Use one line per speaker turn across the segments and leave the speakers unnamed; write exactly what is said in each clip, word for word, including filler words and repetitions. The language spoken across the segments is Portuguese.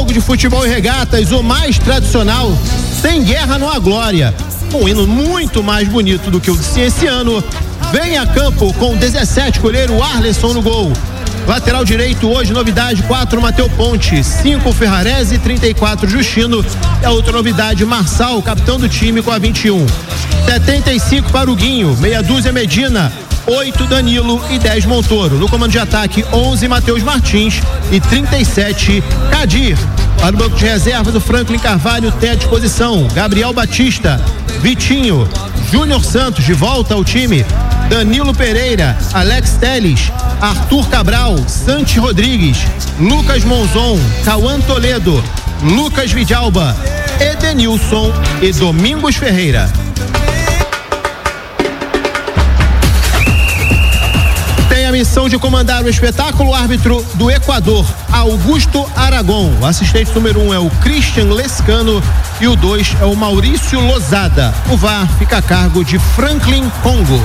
Botafogo de Futebol e Regatas, o mais tradicional, sem guerra não há glória. Um hino muito mais bonito do que o de Cienciano. Vem a campo com dezessete, goleiro Arleson no gol. Lateral direito hoje, novidade, quatro, Mateu Ponte, cinco, Ferrarese, trinta e quatro, Justino. E a outra novidade, Marçal, capitão do time com a vinte e um. setenta e cinco para o Guinho, meia dúzia Medina, oito, Danilo e dez, Montoro. No comando de ataque, onze, Matheus Martins e trinta e sete, Kadir. Para o banco de reservas, o Franklin Carvalho tem à disposição Gabriel Batista, Vitinho, Júnior Santos de volta ao time, Danilo Pereira, Alex Teles, Arthur Cabral, Santi Rodrigues, Lucas Monzon, Cauã Toledo, Lucas Vidalba, Edenilson e Domingos Ferreira. Tem a missão de comandar o espetáculo, o árbitro do Equador, Augusto Aragon. O assistente número um é o Christian Lescano e o dois é o Maurício Lozada. O V A R fica a cargo de Franklin Congo.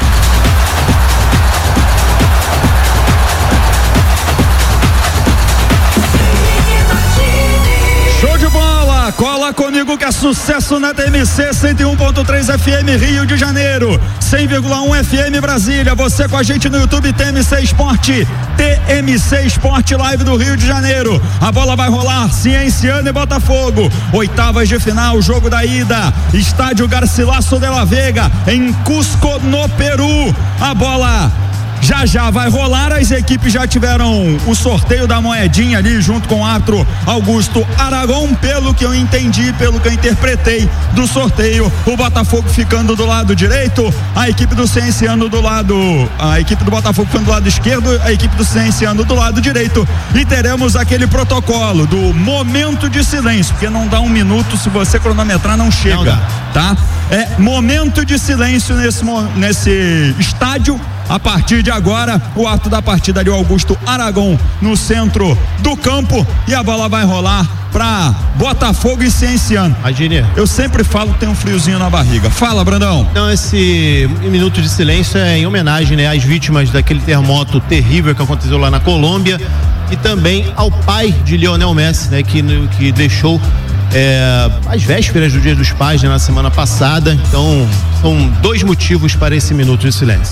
Show de bola! Cola comigo que é sucesso na T M C cento e um ponto três F M Rio de Janeiro, cem vírgula um F M Brasília. Você com a gente no YouTube T M C Esporte, T M C Esporte Live do Rio de Janeiro. A bola vai rolar, Cienciano e Botafogo, oitavas de final, jogo da ida, estádio Garcilaso de la Vega, em Cusco, no Peru. A bola já já vai rolar, as equipes já tiveram o sorteio da moedinha ali junto com o árbitro Augusto Aragon. Pelo que eu entendi, pelo que eu interpretei do sorteio, o Botafogo ficando do lado direito, a equipe do Cienciano do lado, a equipe do Botafogo ficando do lado esquerdo, a equipe do Cienciano do lado direito, e teremos aquele protocolo do momento de silêncio, porque não dá um minuto, se você cronometrar não chega, não tá? É momento de silêncio nesse, nesse estádio. A partir de agora, o ato da partida ali, o Augusto Aragon no centro do campo, e a bola vai rolar para Botafogo e Cienciano.
Imagine.
Eu sempre falo que tem um friozinho na barriga. Fala, Brandão.
Então, esse minuto de silêncio é em homenagem, né, às vítimas daquele terremoto terrível que aconteceu lá na Colômbia, e também ao pai de Lionel Messi, né, que, que deixou É, as vésperas do Dia dos Pais, né, na semana passada. Então, são dois motivos para esse minuto de silêncio.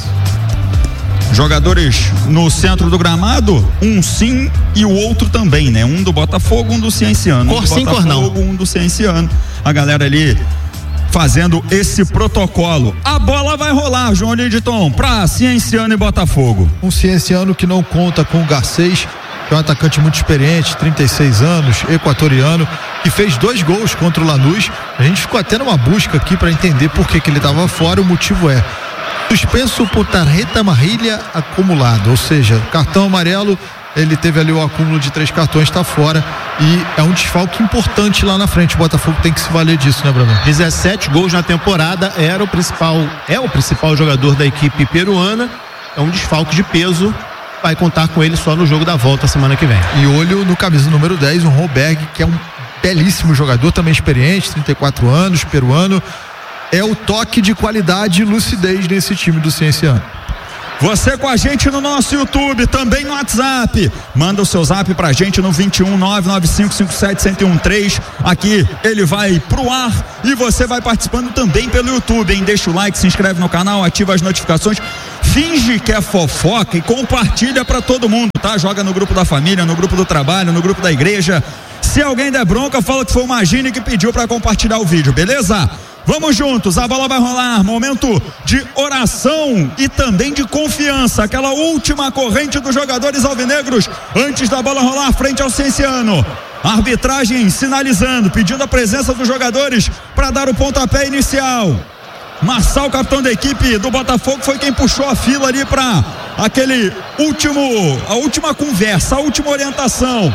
Jogadores no centro do gramado, um sim e o outro também, né? Um do Botafogo, um do Cienciano.
Cor sim, cor não.
Um do Cienciano. A galera ali fazendo esse protocolo. A bola vai rolar, João Lidton, para Cienciano e Botafogo.
Um Cienciano que não conta com o Garcês, que é um atacante muito experiente, trinta e seis anos, equatoriano, que fez dois gols contra o Lanús. A gente ficou até numa busca aqui para entender por que que ele estava fora. O motivo é suspenso por tarjeta amarilla acumulado, ou seja, cartão amarelo. Ele teve ali o acúmulo de três cartões, está fora, e é um desfalque importante lá na frente. O Botafogo tem que se valer disso, né, Bruno?
dezessete gols na temporada, era o principal, é o principal jogador da equipe peruana. É um desfalque de peso. Vai contar com ele só no jogo da volta semana que vem.
E olho no camisa número dez, o Holberg, que é um belíssimo jogador, também experiente, trinta e quatro anos, peruano. É o toque de qualidade e lucidez nesse time do Cienciano.
Você com a gente no nosso YouTube, também no WhatsApp. Manda o seu zap pra gente no vinte e um, nove nove cinco cinco sete, zero zero um três. Aqui ele vai pro ar e você vai participando também pelo YouTube, hein? Deixa o like, se inscreve no canal, ativa as notificações. Finge que é fofoca e compartilha pra todo mundo, tá? Joga no grupo da família, no grupo do trabalho, no grupo da igreja. Se alguém der bronca, fala que foi o Magine que pediu pra compartilhar o vídeo, beleza? Vamos juntos, a bola vai rolar, momento de oração e também de confiança, aquela última corrente dos jogadores alvinegros antes da bola rolar frente ao Cienciano. Arbitragem sinalizando, pedindo a presença dos jogadores para dar o pontapé inicial. Marçal, capitão da equipe do Botafogo, foi quem puxou a fila ali para aquele último, a última conversa, a última orientação.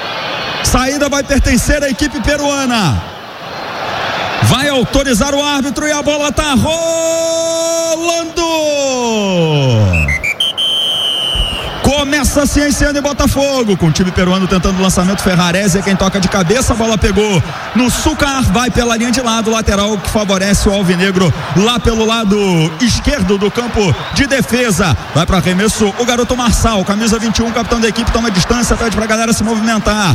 Saída vai pertencer à equipe peruana. Vai autorizar o árbitro e a bola tá rolando. Começa Cienciano e Botafogo, com o time peruano tentando o lançamento. Ferrarese é quem toca de cabeça, a bola pegou no Sucar, vai pela linha de lado, lateral que favorece o alvinegro lá pelo lado esquerdo do campo de defesa. Vai para arremesso o garoto Marçal, camisa vinte e um, capitão da equipe, toma distância, pede pra galera se movimentar.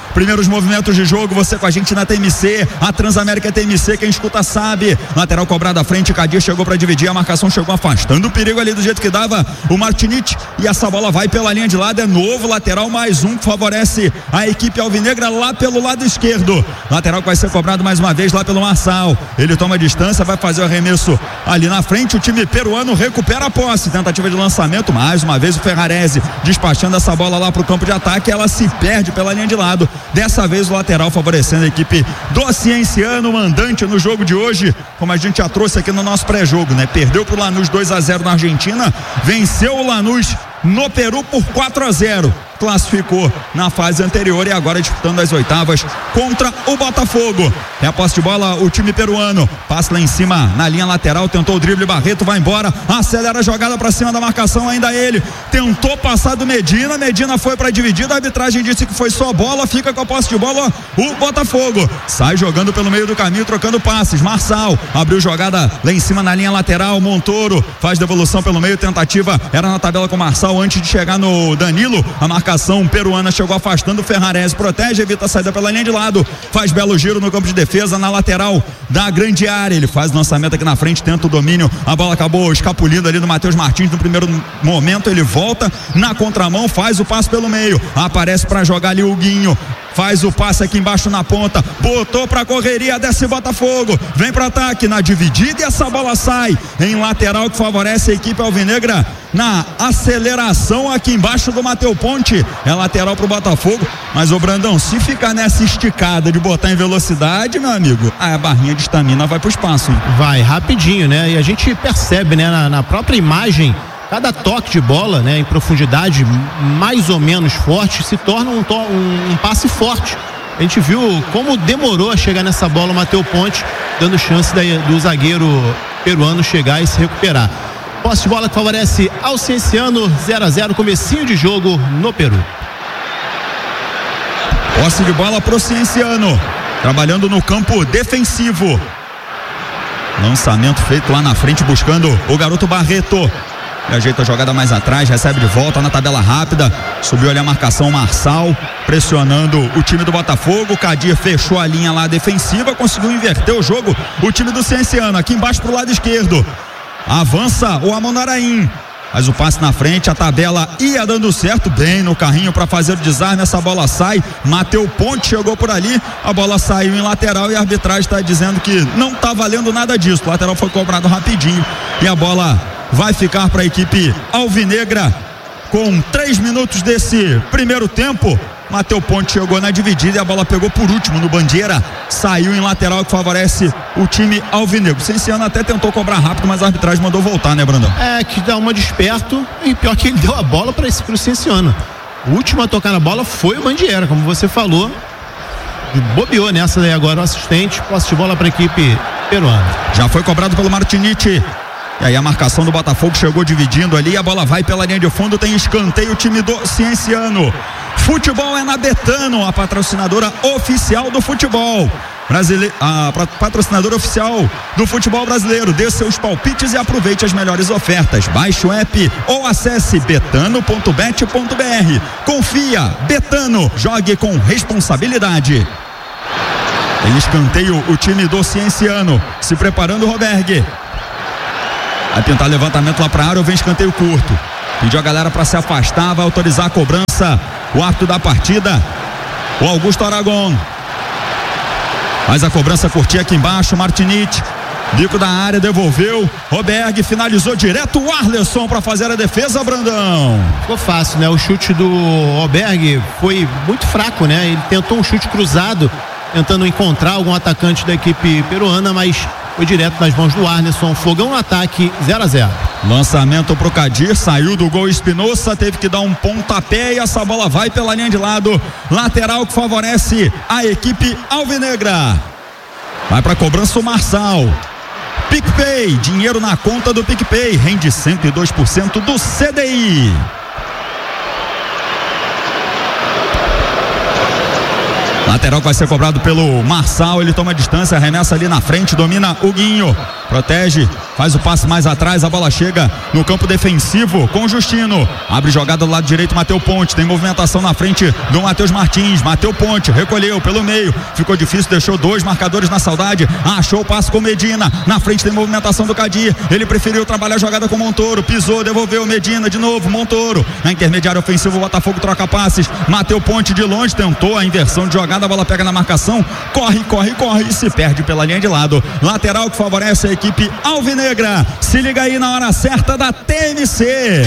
Primeiros movimentos de jogo, você com a gente na T M C, a Transamérica T M C, quem escuta sabe. Lateral cobrado à frente, Kadir chegou para dividir, a marcação chegou afastando o perigo ali do jeito que dava o Martinite, e essa bola vai pela linha de lado, é novo lateral, mais um que favorece a equipe alvinegra lá pelo lado esquerdo. Lateral que vai ser cobrado mais uma vez lá pelo Marçal, ele toma distância, vai fazer o arremesso ali na frente, o time peruano recupera a posse, tentativa de lançamento, mais uma vez o Ferrarese despachando essa bola lá pro campo de ataque, ela se perde pela linha de lado, dessa vez o lateral favorecendo a equipe do Cienciano, mandante no jogo de hoje, como a gente já trouxe aqui no nosso pré-jogo, né? Perdeu pro Lanús dois a zero na Argentina, venceu o Lanús no Peru por quatro a zero, classificou na fase anterior e agora disputando as oitavas contra o Botafogo. É a posse de bola o time peruano, passa lá em cima na linha lateral, tentou o drible, Barreto vai embora, acelera a jogada para cima da marcação, ainda ele tentou passar do Medina, Medina foi para dividida, a arbitragem disse que foi só bola, fica com a posse de bola o Botafogo, sai jogando pelo meio do caminho, trocando passes, Marçal abriu jogada lá em cima na linha lateral, Montoro faz devolução pelo meio, tentativa era na tabela com Marçal antes de chegar no Danilo, a marcação peruana chegou afastando, o Ferrarese protege, evita a saída pela linha de lado, faz belo giro no campo de defesa, na lateral da grande área, ele faz o lançamento aqui na frente, tenta o domínio, a bola acabou escapulindo ali do Matheus Martins no primeiro momento, ele volta na contramão, faz o passe pelo meio, aparece para jogar ali o Guinho, faz o passe aqui embaixo na ponta, botou pra correria, desce Botafogo, vem pro ataque na dividida e essa bola sai em lateral que favorece a equipe alvinegra na aceleração aqui embaixo do Mateu Ponte, é lateral pro Botafogo, mas o Brandão, se ficar nessa esticada de botar em velocidade, meu amigo, a barrinha de estamina vai pro espaço, hein?
Vai rapidinho, né? E a gente percebe, né, na, na própria imagem, cada toque de bola, né, em profundidade mais ou menos forte, se torna um, to- um, um passe forte. A gente viu como demorou a chegar nessa bola o Mateu Ponte, dando chance da, do zagueiro peruano chegar e se recuperar. Posse de bola que favorece ao Cienciano, zero a zero, comecinho de jogo no Peru.
Posse de bola pro Cienciano, trabalhando no campo defensivo. Lançamento feito lá na frente, buscando o garoto Barreto. E ajeita a jogada mais atrás, recebe de volta na tabela rápida, subiu ali a marcação Marçal, pressionando o time do Botafogo, Kadir fechou a linha lá defensiva, conseguiu inverter o jogo, o time do Cienciano, aqui embaixo pro lado esquerdo, avança o Amonaraim, faz o passe na frente, a tabela ia dando certo, bem no carrinho para fazer o desarme, essa bola sai, Mateu Ponte chegou por ali, a bola saiu em lateral e a arbitragem está dizendo que não tá valendo nada disso, o lateral foi cobrado rapidinho e a bola vai ficar para a equipe alvinegra com três minutos desse primeiro tempo. Mateu Ponte chegou na dividida e a bola pegou por último no Bandeira, saiu em lateral que favorece o time alvinegro. Cienciano até tentou cobrar rápido, mas a arbitragem mandou voltar, né, Brandão?
É, que dá uma desperto e pior que ele deu a bola para esse pro Cienciano. O último a tocar na bola foi o Bandeira, como você falou, bobeou nessa daí agora o assistente, posse de bola para a equipe peruana.
Já foi cobrado pelo Martinite. E aí a marcação do Botafogo chegou dividindo ali, a bola vai pela linha de fundo, tem escanteio, o time do Cienciano. Futebol é na Betano, a patrocinadora oficial do futebol brasileiro, a patrocinadora oficial do futebol brasileiro. Dê seus palpites e aproveite as melhores ofertas. Baixe o app ou acesse betano ponto bet ponto br. Confia, Betano, jogue com responsabilidade. Tem escanteio o time do Cienciano, se preparando o Roberg. Vai tentar levantamento lá para a área, vem escanteio curto. Pediu a galera para se afastar, vai autorizar a cobrança. O árbitro da partida, o Augusto Aragon. Faz a cobrança curtinha aqui embaixo, Martinite. Bico da área, devolveu. Roberg finalizou direto o Arleson para fazer a defesa, Brandão.
Ficou fácil, né? O chute do Roberg foi muito fraco, né? Ele tentou um chute cruzado, tentando encontrar algum atacante da equipe peruana, mas foi direto nas mãos do Arleson. Fogão no ataque, zero a zero.
Lançamento pro Kadir, saiu do gol Espinosa, teve que dar um pontapé e essa bola vai pela linha de lado, lateral que favorece a equipe alvinegra. Vai pra cobrança o Marçal. PicPay, dinheiro na conta do PicPay, rende cento e dois por cento do C D I. Lateral que vai ser cobrado pelo Marçal, ele toma distância, arremessa ali na frente, domina o Guinho, protege, faz o passe mais atrás, a bola chega no campo defensivo com o Justino, abre jogada do lado direito, Matheus Ponte, tem movimentação na frente do Matheus Martins, Matheus Ponte, recolheu pelo meio, ficou difícil, deixou dois marcadores na saudade, achou o passe com Medina, na frente tem movimentação do Cadir, ele preferiu trabalhar a jogada com Montoro, pisou, devolveu Medina de novo, Montoro, na intermediária ofensiva o Botafogo troca passes, Matheus Ponte de longe, tentou a inversão de jogada, a bola pega na marcação, corre, corre, corre e se perde pela linha de lado, lateral que favorece a equipe alvinegra, se liga aí na hora certa da T M C.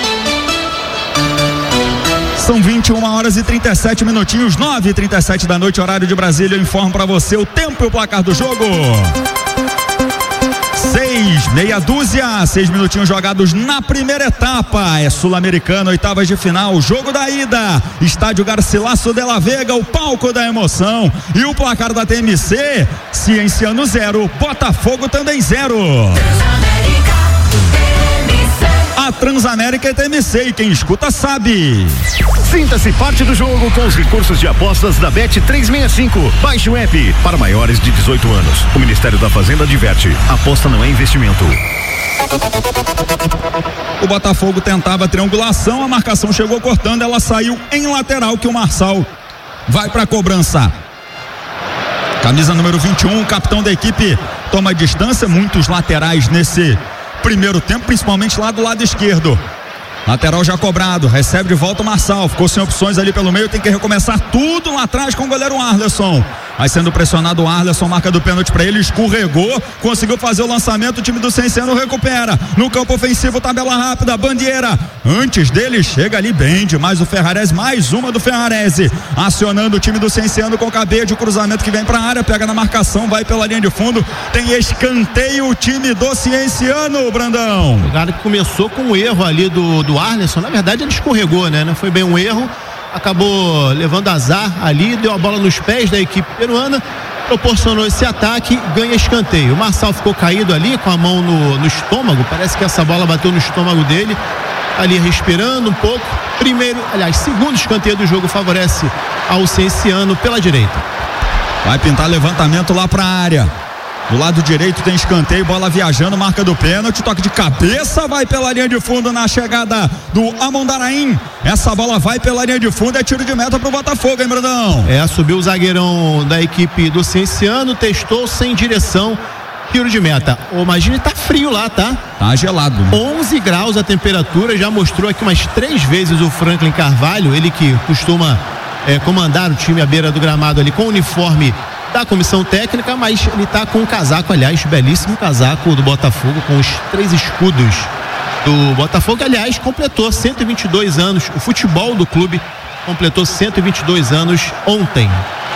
São vinte e uma horas e trinta e sete minutinhos, nove e trinta e sete da noite, horário de Brasília. Eu informo pra você o tempo e o placar do jogo. Seis, meia dúzia, seis minutinhos jogados na primeira etapa. É Sul-Americana, oitavas de final, jogo da ida. Estádio Garcilaso de la Vega, o palco da emoção. E o placar da T M C, Cienciano zero, Botafogo também zero. A Transamérica é T M C e quem escuta sabe.
Sinta-se parte do jogo com os recursos de apostas da Bet trezentos e sessenta e cinco. Baixe o app para maiores de dezoito anos. O Ministério da Fazenda adverte: aposta não é investimento.
O Botafogo tentava a triangulação, a marcação chegou cortando, ela saiu em lateral que o Marçal vai para a cobrança. Camisa número vinte e um, capitão da equipe, toma distância, muitos laterais nesse primeiro tempo, principalmente lá do lado esquerdo. Lateral já cobrado, recebe de volta o Marçal, ficou sem opções ali pelo meio, tem que recomeçar tudo lá atrás com o goleiro Arleson. Vai sendo pressionado o Arleson, marca do pênalti para ele, escorregou, conseguiu fazer o lançamento, o time do Cienciano recupera. No campo ofensivo, tabela rápida, Bandeira. Antes dele, chega ali bem demais o Ferrarese, mais uma do Ferrarese. Acionando o time do Cienciano com o Cabede, o cruzamento que vem para a área, pega na marcação, vai pela linha de fundo. Tem escanteio o time do Cienciano, Brandão.
O cara que começou com um erro ali do, do Arleson, na verdade ele escorregou, né? Não foi bem um erro. Acabou levando azar ali, deu a bola nos pés da equipe peruana, proporcionou esse ataque, ganha escanteio. O Marçal ficou caído ali com a mão no, no estômago, parece que essa bola bateu no estômago dele, ali respirando um pouco. Primeiro, aliás, segundo escanteio do jogo favorece ao Cienciano pela direita.
Vai pintar levantamento lá pra área. Do lado direito tem escanteio, bola viajando, marca do pênalti, toque de cabeça, vai pela linha de fundo na chegada do Amondaraim. Essa bola vai pela linha de fundo, é tiro de meta pro Botafogo, hein, Brandão?
É, subiu o zagueirão da equipe do Cienciano, testou sem direção, tiro de meta. Ô, imagine, tá frio lá, tá?
Tá gelado. Né?
onze graus a temperatura, já mostrou aqui umas três vezes o Franklin Carvalho, ele que costuma é, comandar o time à beira do gramado ali com o uniforme da comissão técnica, mas ele tá com um casaco, aliás, belíssimo casaco do Botafogo, com os três escudos do Botafogo, aliás, completou cento e vinte e dois anos, o futebol do clube completou cento e vinte e dois anos ontem.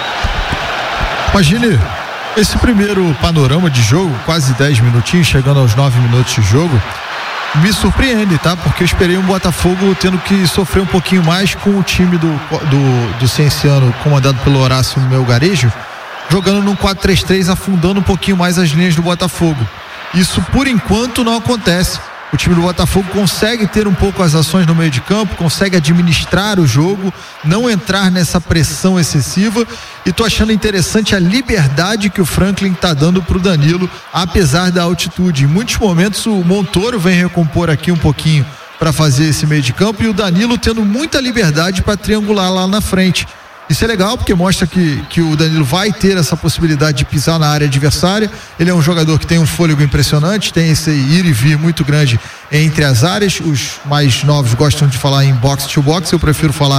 Imagine esse primeiro panorama de jogo, quase dez minutinhos, chegando aos nove minutos de jogo, me surpreende, tá? Porque eu esperei um Botafogo tendo que sofrer um pouquinho mais com o time do, do, do Cienciano, comandado pelo Horácio Melgarejo, jogando num quatro três três, afundando um pouquinho mais as linhas do Botafogo. Isso, por enquanto, não acontece. O time do Botafogo consegue ter um pouco as ações no meio de campo, consegue administrar o jogo, não entrar nessa pressão excessiva, e tô achando interessante a liberdade que o Franklin tá dando pro Danilo, apesar da altitude. Em muitos momentos o Montoro vem recompor aqui um pouquinho para fazer esse meio de campo, e o Danilo tendo muita liberdade para triangular lá na frente. Isso é legal porque mostra que, que o Danilo vai ter essa possibilidade de pisar na área adversária. Ele é um jogador que tem um fôlego impressionante, tem esse ir e vir muito grande entre as áreas. Os mais novos gostam de falar em box to box, eu prefiro falar